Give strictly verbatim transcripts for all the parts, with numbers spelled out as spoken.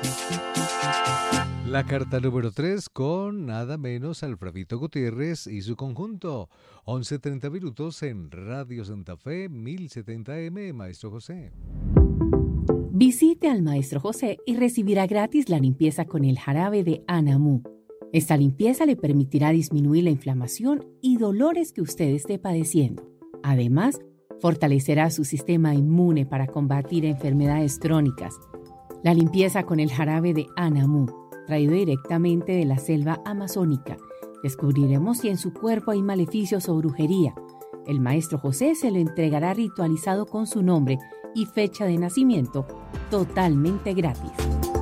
La carta número tres con nada menos Alfredito Gutiérrez y su conjunto. once treinta minutos en Radio Santa Fe, mil setenta eme, Maestro José. Visite al Maestro José y recibirá gratis la limpieza con el jarabe de Anamú. Esta limpieza le permitirá disminuir la inflamación y dolores que usted esté padeciendo. Además, fortalecerá su sistema inmune para combatir enfermedades crónicas. La limpieza con el jarabe de Anamú, traído directamente de la selva amazónica. Descubriremos si en su cuerpo hay maleficios o brujería. El Maestro José se lo entregará ritualizado con su nombre y fecha de nacimiento, totalmente gratis.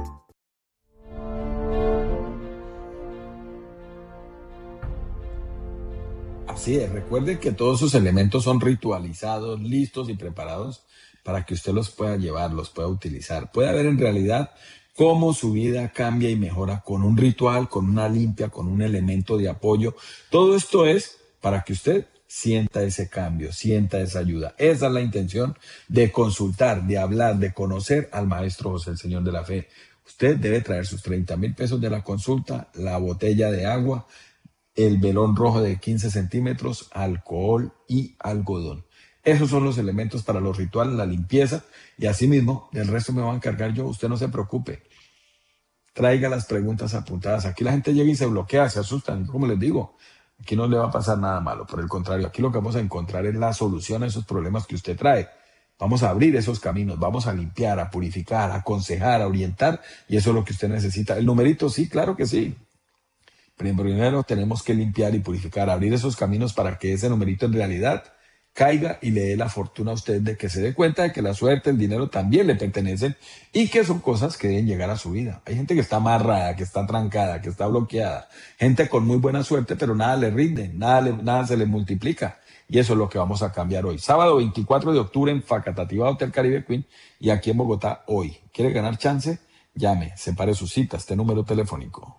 Así es, recuerden que todos esos elementos son ritualizados, listos y preparados para que usted los pueda llevar, los pueda utilizar. Puede ver en realidad cómo su vida cambia y mejora con un ritual, con una limpia, con un elemento de apoyo. Todo esto es para que usted sienta ese cambio, sienta esa ayuda. Esa es la intención de consultar, de hablar, de conocer al Maestro José, el Señor de la Fe. Usted debe traer sus treinta mil pesos de la consulta, la botella de agua, el velón rojo de quince centímetros, alcohol y algodón. Esos son los elementos para los rituales, la limpieza, y asimismo, del resto me voy a encargar yo. Usted no se preocupe. Traiga las preguntas apuntadas. Aquí la gente llega y se bloquea, se asustan. Como les digo, aquí no le va a pasar nada malo. Por el contrario, aquí lo que vamos a encontrar es la solución a esos problemas que usted trae. Vamos a abrir esos caminos, vamos a limpiar, a purificar, a aconsejar, a orientar, y eso es lo que usted necesita. El numerito, sí, claro que sí. Primero tenemos que limpiar y purificar, abrir esos caminos para que ese numerito en realidad caiga y le dé la fortuna a usted, de que se dé cuenta de que la suerte, el dinero también le pertenecen y que son cosas que deben llegar a su vida. Hay gente que está amarrada, que está trancada, que está bloqueada, gente con muy buena suerte, pero nada le rinde, nada, le, nada se le multiplica, y eso es lo que vamos a cambiar hoy. Sábado veinticuatro de octubre en Facatativá Hotel Caribe Queen y aquí en Bogotá hoy. ¿Quiere ganar chance? Llame, separe su cita, este número telefónico.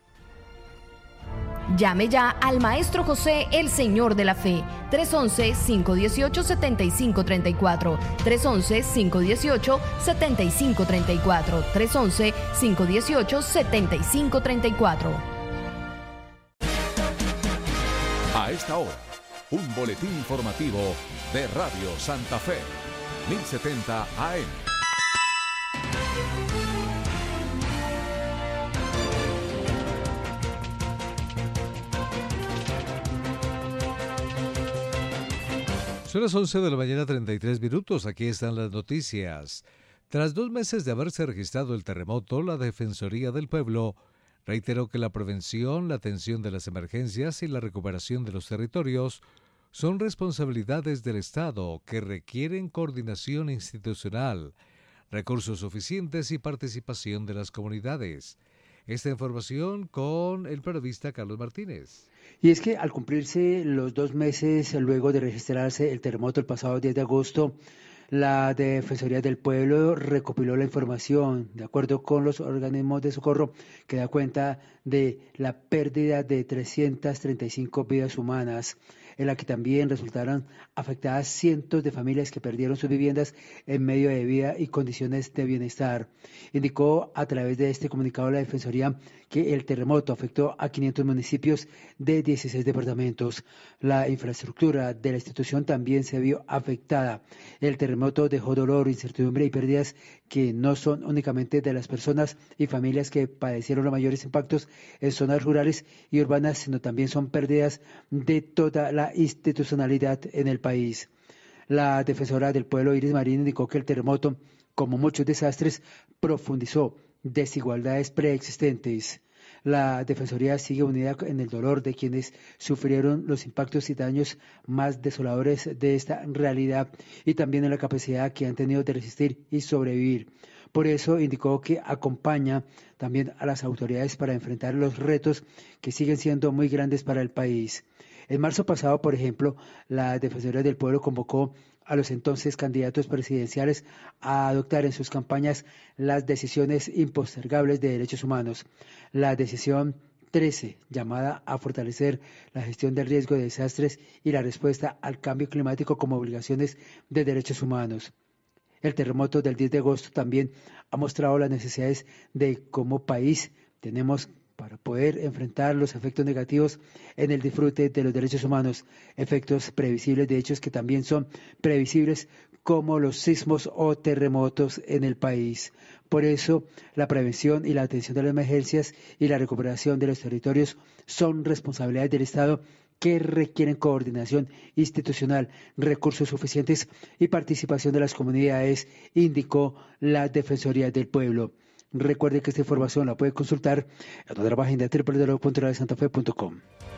Llame ya al Maestro José, el Señor de la Fe, tres once, cinco dieciocho, setenta y cinco treinta y cuatro, tres once, cinco dieciocho, setenta y cinco treinta y cuatro, tres once, cinco dieciocho, setenta y cinco treinta y cuatro. A esta hora, un boletín informativo de Radio Santa Fe, mil setenta A M. Son las once de la mañana, treinta y tres minutos. Aquí están las noticias. Tras dos meses de haberse registrado el terremoto, la Defensoría del Pueblo reiteró que la prevención, la atención de las emergencias y la recuperación de los territorios son responsabilidades del Estado que requieren coordinación institucional, recursos suficientes y participación de las comunidades. Esta información con el periodista Carlos Martínez. Y es que al cumplirse los dos meses luego de registrarse el terremoto el pasado diez de agosto, la Defensoría del Pueblo recopiló la información de acuerdo con los organismos de socorro que da cuenta de la pérdida de trescientas treinta y cinco vidas humanas, en la que también resultaron afectadas cientos de familias que perdieron sus viviendas en medio de vida y condiciones de bienestar. Indicó a través de este comunicado la Defensoría que el terremoto afectó a quinientos municipios de dieciséis departamentos. La infraestructura de la institución también se vio afectada. El terremoto dejó dolor, incertidumbre y pérdidas que no son únicamente de las personas y familias que padecieron los mayores impactos en zonas rurales y urbanas, sino también son pérdidas de toda la institucionalidad en el país. La defensora del pueblo, Iris Marín, indicó que el terremoto, como muchos desastres, profundizó desigualdades preexistentes. La Defensoría sigue unida en el dolor de quienes sufrieron los impactos y daños más desoladores de esta realidad y también en la capacidad que han tenido de resistir y sobrevivir. Por eso indicó que acompaña también a las autoridades para enfrentar los retos que siguen siendo muy grandes para el país. En marzo pasado, por ejemplo, la Defensoría del Pueblo convocó a los entonces candidatos presidenciales a adoptar en sus campañas las decisiones impostergables de derechos humanos. La decisión trece, llamada a fortalecer la gestión del riesgo de desastres y la respuesta al cambio climático como obligaciones de derechos humanos. El terremoto del diez de agosto también ha mostrado las necesidades de como país tenemos para poder enfrentar los efectos negativos en el disfrute de los derechos humanos, efectos previsibles de hechos que también son previsibles como los sismos o terremotos en el país. Por eso, la prevención y la atención de las emergencias y la recuperación de los territorios son responsabilidades del Estado que requieren coordinación institucional, recursos suficientes y participación de las comunidades, indicó la Defensoría del Pueblo. Recuerde que esta información la puede consultar en nuestra página doble u doble u doble u punto radio santa fe punto com.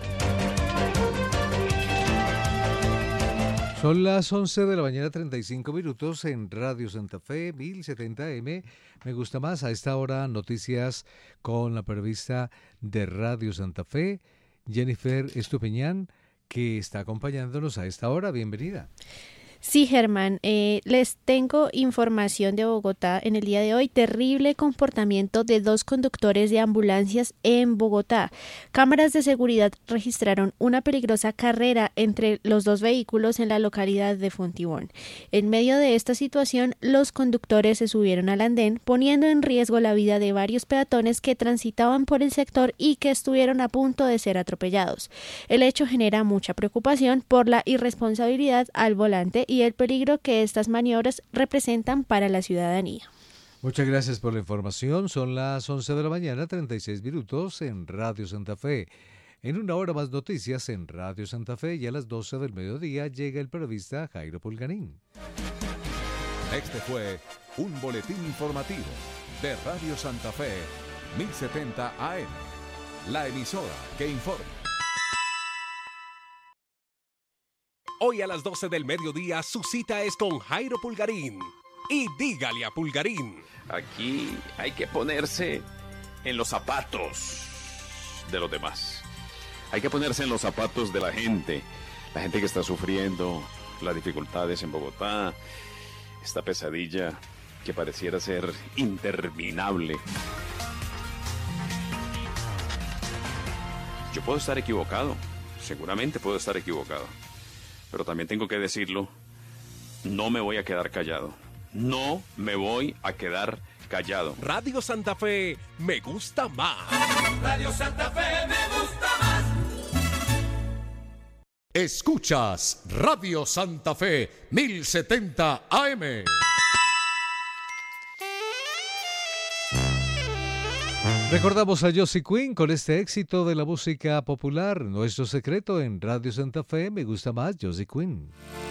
Son las once de la mañana, treinta y cinco minutos en Radio Santa Fe, mil setenta A M. Me gusta más a esta hora noticias con la periodista de Radio Santa Fe, Jennifer Estupiñán, que está acompañándonos a esta hora. Bienvenida. Sí, Germán, eh, les tengo información de Bogotá en el día de hoy. Terrible comportamiento de dos conductores de ambulancias en Bogotá. Cámaras de seguridad registraron una peligrosa carrera entre los dos vehículos en la localidad de Fontibón. En medio de esta situación, los conductores se subieron al andén, poniendo en riesgo la vida de varios peatones que transitaban por el sector y que estuvieron a punto de ser atropellados. El hecho genera mucha preocupación por la irresponsabilidad al volante y y el peligro que estas maniobras representan para la ciudadanía. Muchas gracias por la información. Son las once de la mañana, treinta y seis minutos en Radio Santa Fe. En una hora más noticias en Radio Santa Fe y a las doce del mediodía llega el periodista Jairo Pulgarín. Este fue un boletín informativo de Radio Santa Fe, mil setenta A M, la emisora que informa. Hoy a las doce del mediodía su cita es con Jairo Pulgarín. Y dígale a Pulgarín. Aquí hay que ponerse en los zapatos de los demás. Hay que ponerse en los zapatos de la gente. La gente que está sufriendo las dificultades en Bogotá. Esta pesadilla que pareciera ser interminable. Yo puedo estar equivocado. Seguramente puedo estar equivocado. Pero también tengo que decirlo, no me voy a quedar callado. No me voy a quedar callado. Radio Santa Fe me gusta más. Radio Santa Fe me gusta más. Escuchas Radio Santa Fe, mil setenta A M. Recordamos a Josie Quinn con este éxito de la música popular. Nuestro secreto en Radio Santa Fe, me gusta más, Josie Quinn.